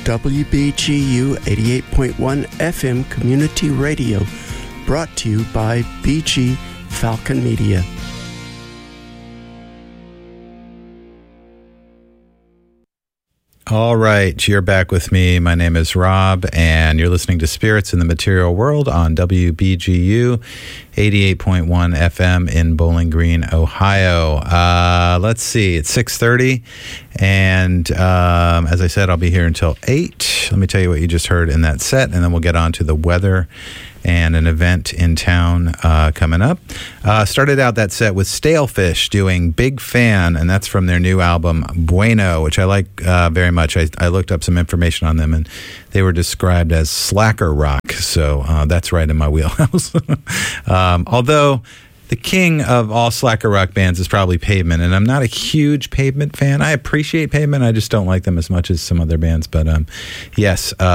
WBGU 88.1 FM Community Radio, brought to you by BG Falcon Media. All right, you're back with me. My name is Rob, and you're listening to Spirits in the Material World on WBGU 88.1 FM in Bowling Green, Ohio. Let's see, it's 6:30, and as I said, I'll be here until 8. Let me tell you what you just heard in that set, and then we'll get on to the weather and an event in town coming up. Started out that set with Stalefish doing Big Fan, and that's from their new album, Bueno, which I like very much. I looked up some information on them, and they were described as slacker rock, so that's right in my wheelhouse. Although the king of all slacker rock bands is probably Pavement, and I'm not a huge Pavement fan. I appreciate Pavement. I just don't like them as much as some other bands. But yes,